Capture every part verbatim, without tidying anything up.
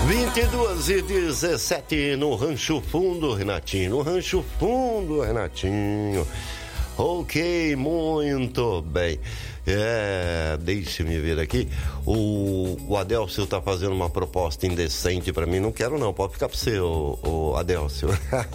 vinte e duas e dezessete no Rancho Fundo, Renatinho. No Rancho Fundo, Renatinho. Ok, muito bem. É, deixe-me ver aqui. O, o Adélcio tá fazendo uma proposta indecente pra mim. Não quero não, pode ficar pra você, o, o Adélcio.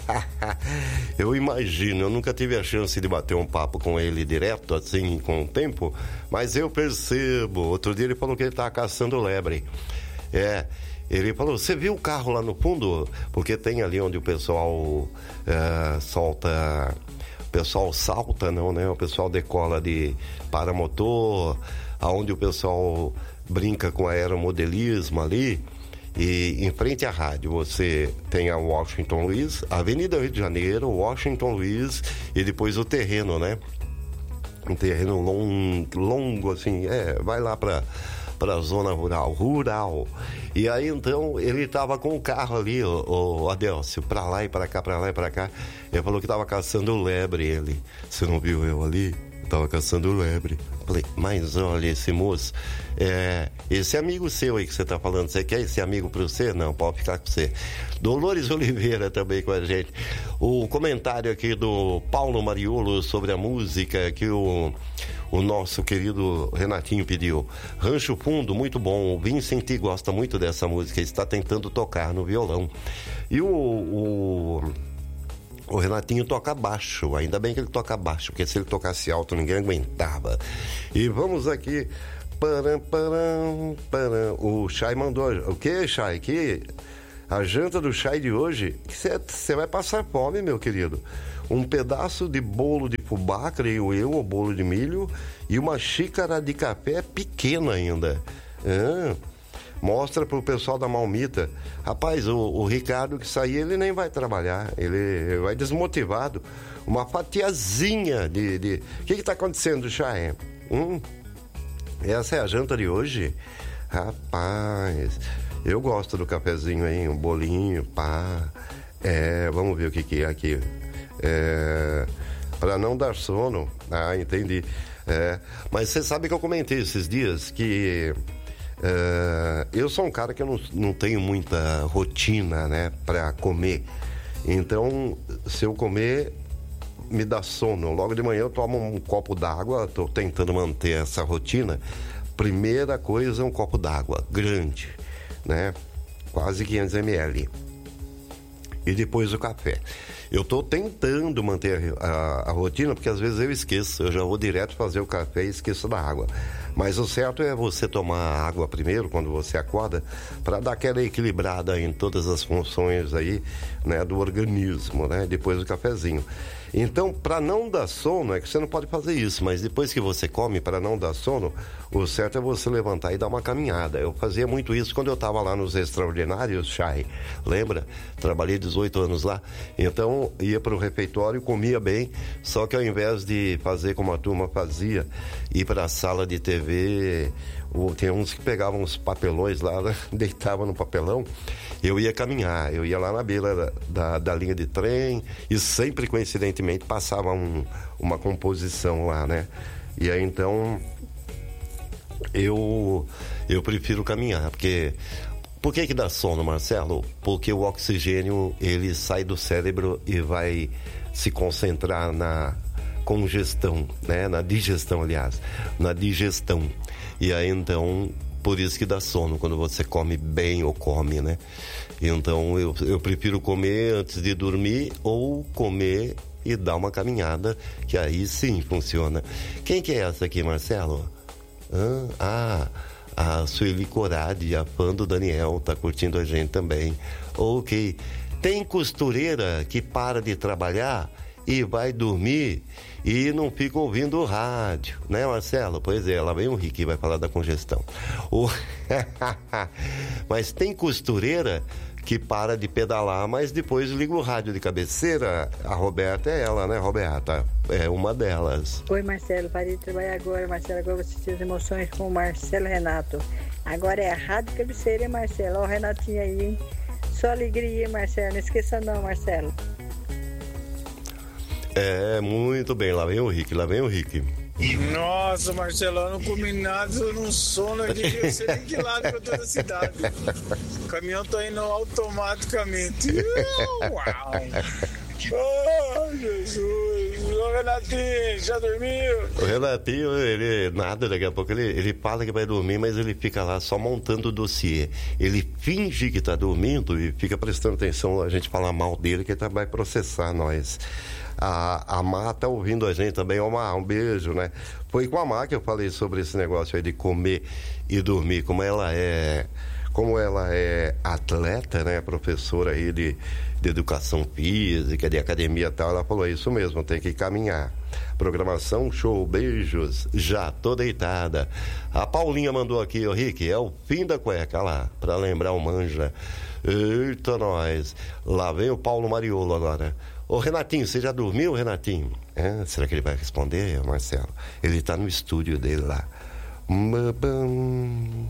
Eu imagino, eu nunca tive a chance de bater um papo com ele direto, assim, com o tempo, mas eu percebo. Outro dia ele falou que ele tá caçando lebre. É, ele falou, você viu o carro lá no fundo? Porque tem ali onde o pessoal é, solta... O pessoal salta, não, né? O pessoal decola de paramotor, aonde o pessoal brinca com aeromodelismo ali. E em frente à rádio você tem a Washington Luiz, Avenida Rio de Janeiro, Washington Luiz e depois o terreno, né? Um terreno longo, longo assim, é, vai lá pra... para a zona rural, rural. E aí então ele estava com o carro ali, o, o Adélcio, para lá e para cá, para lá e para cá. Ele falou que estava caçando lebre, ele. Você não viu eu ali? Tava caçando lebre. Falei, mas olha esse moço, é, esse amigo seu aí que você tá falando, você quer esse amigo para você? Não, pode ficar com você. Dolores Oliveira também com a gente. O comentário aqui do Paulo Mariolo sobre a música que o O nosso querido Renatinho pediu. Rancho Fundo, muito bom. O Vincent gosta muito dessa música. Está tentando tocar no violão. E o, o, o Renatinho toca baixo. Ainda bem que ele toca baixo, porque se ele tocasse alto ninguém aguentava. E vamos aqui. Param, param, param. O Chay mandou. O que, Chay? Que a janta do Chay de hoje? Você vai passar fome, meu querido. Um pedaço de bolo de fubá, creio eu, ou bolo de milho, e uma xícara de café pequena ainda. Ah, mostra pro pessoal da Malmita. Rapaz, o, o Ricardo que sair, ele nem vai trabalhar, ele vai desmotivado. Uma fatiazinha de... de... O que que tá acontecendo, Chay? Hum? Essa é a janta de hoje? Rapaz, eu gosto do cafezinho aí, um bolinho, pá. É, vamos ver o que que é aqui. É, para não dar sono. Ah, entendi. É, mas você sabe que eu comentei esses dias que é, eu sou um cara que eu não, não tenho muita rotina, né, para comer. Então, se eu comer, me dá sono. Logo de manhã eu tomo um copo d'água, tô tentando manter essa rotina. Primeira coisa, um copo d'água grande, né, quase quinhentos mililitros. E depois o café. Eu estou tentando manter a, a, a rotina, porque às vezes eu esqueço. Eu já vou direto fazer o café e esqueço da água. Mas o certo é você tomar água primeiro, quando você acorda, para dar aquela equilibrada em todas as funções aí, né, do organismo, né? Depois do cafezinho. Então, para não dar sono, é que você não pode fazer isso, mas depois que você come, para não dar sono, o certo é você levantar e dar uma caminhada. Eu fazia muito isso quando eu estava lá nos Extraordinários, Chay, lembra? Trabalhei dezoito anos lá, então ia para o refeitório, comia bem, só que ao invés de fazer como a turma fazia, ir para a sala de T V, ou, tem uns que pegavam uns papelões lá, né? Deitavam no papelão, eu ia caminhar, eu ia lá na beira da, da, da linha de trem e sempre, coincidentemente, passava um, uma composição lá, né? E aí, então, eu, eu prefiro caminhar, porque... Por que que dá sono, Marcelo? Porque o oxigênio, ele sai do cérebro e vai se concentrar na congestão, né? Na digestão, aliás, na digestão. E aí, então... Por isso que dá sono, quando você come bem ou come, né? Então, eu, eu prefiro comer antes de dormir ou comer e dar uma caminhada, que aí sim funciona. Quem que é essa aqui, Marcelo? Ah, a Sueli Corade, a fã do Daniel, tá curtindo a gente também. Ok. Tem costureira que para de trabalhar e vai dormir e não fica ouvindo o rádio, né, Marcelo? Pois é, lá vem o Rick, vai falar da congestão. O... Mas tem costureira que para de pedalar, mas depois liga o rádio de cabeceira. A Roberta é ela, né, Roberta? É uma delas. Oi, Marcelo, parei de trabalhar agora, Marcelo. Agora você assistir as emoções com o Marcelo Renato. Agora é a rádio cabeceira, hein, Marcelo? Ó, o Renatinho aí, hein? Só alegria, hein, Marcelo? Não esqueça não, Marcelo. É, muito bem, lá vem o Rick, lá vem o Rick. Nossa, Marcelo, eu não comi nada, eu não sono aqui, eu sei nem que lado que eu tô da cidade. O caminhão tá indo automaticamente. Uau! Oh, Jesus! Ô, Renatinho, já dormiu? O Renatinho, ele nada, daqui a pouco ele, ele fala que vai dormir, mas ele fica lá só montando o dossiê. Ele finge que tá dormindo e fica prestando atenção a gente falar mal dele, que ele vai processar nós. A, a Má tá ouvindo a gente também. Ó, Má, um beijo, né? Foi com a Má que eu falei sobre esse negócio aí de comer e dormir, como ela é... Como ela é atleta, né, professora aí de, de educação física, de academia e tal, ela falou, é isso mesmo, tem que caminhar. Programação show, beijos, já tô deitada. A Paulinha mandou aqui, ô Rick, é o fim da cueca, lá, pra lembrar o Manja. Eita, nós. Lá vem o Paulo Mariolo agora. Ô, Renatinho, você já dormiu, Renatinho? É, será que ele vai responder, Marcelo? Ele tá no estúdio dele lá. Hum,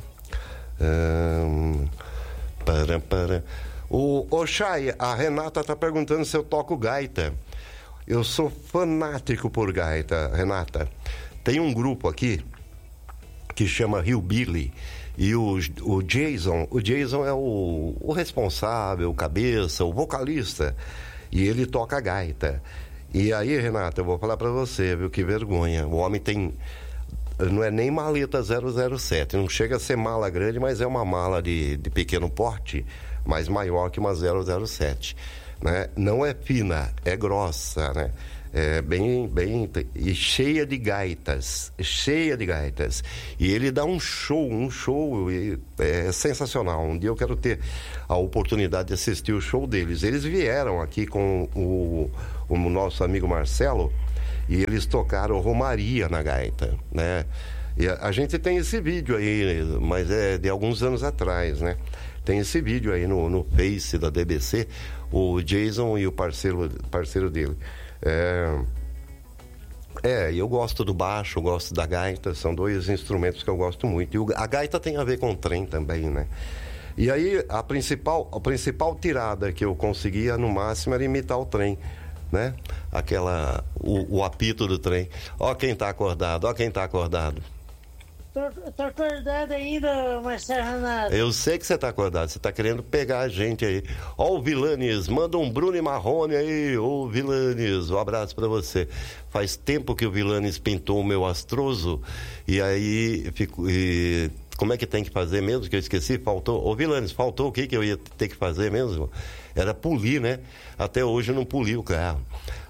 para, para. O, o Chay, a Renata tá perguntando se eu toco gaita. Eu sou fanático por gaita, Renata. Tem um grupo aqui que chama Hillbilly. E o, o Jason, o Jason é o, o responsável, o cabeça, o vocalista. E ele toca gaita. E aí, Renata, eu vou falar pra você, viu, que vergonha. O homem tem... Não é nem maleta zero zero sete, não chega a ser mala grande, mas é uma mala de, de pequeno porte, mas maior que uma zero zero sete, né? Não é fina, é grossa, né? É bem, bem, e cheia de gaitas, cheia de gaitas. E ele dá um show, um show é, sensacional. Um dia eu quero ter a oportunidade de assistir o show deles. Eles vieram aqui com o, o nosso amigo Marcelo, e eles tocaram Romaria na gaita, né? E a, a gente tem esse vídeo aí, mas é de alguns anos atrás, né? Tem esse vídeo aí no, no Face da D B C, o Jason e o parceiro, parceiro dele. É, é, eu gosto do baixo, eu gosto da gaita, são dois instrumentos que eu gosto muito. E o, a gaita tem a ver com o trem também, né? E aí, a principal, a principal tirada que eu conseguia, no máximo, era imitar o trem, né? Aquela, o, o apito do trem. Ó quem tá acordado, ó quem tá acordado. Tô, tô acordado ainda, Marcelo Renato. Eu sei que você tá acordado, você tá querendo pegar a gente aí. Ó o Vilanes, manda um Bruno e Marrone aí. Ô Vilanes, um abraço pra você. Faz tempo que o Vilanes pintou o meu astroso, e aí fico... E... Como é que tem que fazer mesmo, que eu esqueci? Faltou, ô Vilanes, faltou o que que eu ia ter que fazer mesmo? Era polir, né? Até hoje eu não poli o carro.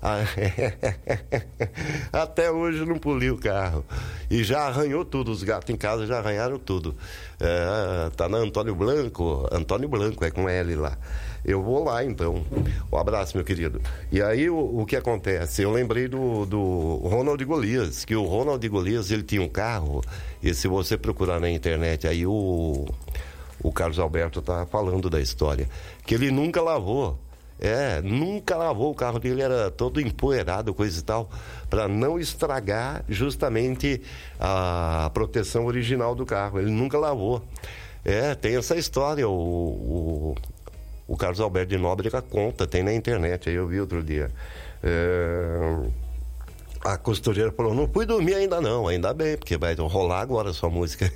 Até hoje eu não poli o carro. E já arranhou tudo, os gatos em casa já arranharam tudo. É, tá na Antônio Blanco, Antônio Blanco, é com L lá. Eu vou lá então. Um abraço, meu querido. E aí o, o que acontece? Eu lembrei do, do Ronald Golias, que o Ronald Golias, ele tinha um carro, e se você procurar na internet aí o... O Carlos Alberto tá falando da história, que ele nunca lavou. É, nunca lavou. O carro dele era todo empoeirado, coisa e tal, para não estragar justamente a proteção original do carro. Ele nunca lavou. É, tem essa história. O, o, o Carlos Alberto de Nóbrega conta, tem na internet, aí eu vi outro dia. É... A costureira falou, não fui dormir ainda não, ainda bem, porque vai rolar agora a sua música.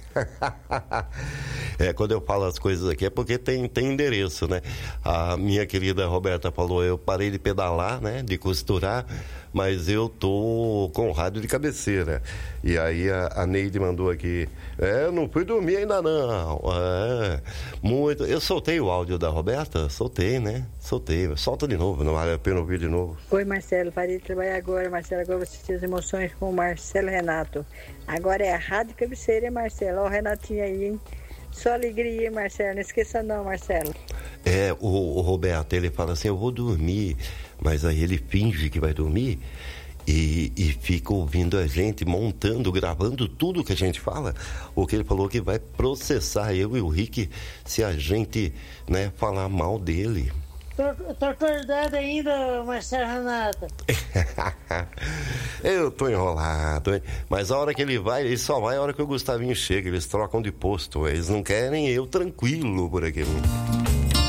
É, quando eu falo as coisas aqui é porque tem, tem endereço, né? A minha querida Roberta falou, eu parei de pedalar, né? De costurar, mas eu tô com rádio de cabeceira. E aí a, a Neide mandou aqui, é, não fui dormir ainda não. É, muito. Eu soltei o áudio da Roberta? Soltei, né? Soltei. Solta de novo, não vale a pena ouvir de novo. Oi, Marcelo, parei de trabalhar agora, Marcelo, agora você tem as emoções com o Marcelo Renato. Agora é a Rádio Cabeceira, hein, Marcelo? Ó o Renatinho aí, hein? Só alegria, hein, Marcelo? Não esqueça não, Marcelo. É, o, o Roberto, ele fala assim, eu vou dormir, mas aí ele finge que vai dormir e, e fica ouvindo a gente, montando, gravando tudo que a gente fala. O que ele falou que vai processar eu e o Rick se a gente, né, falar mal dele. Tô, tô acordado ainda, Marcelo Renato. Eu tô enrolado, hein? Mas a hora que ele vai, ele só vai a hora que o Gustavinho chega. Eles trocam de posto. Eles não querem eu tranquilo por aqui.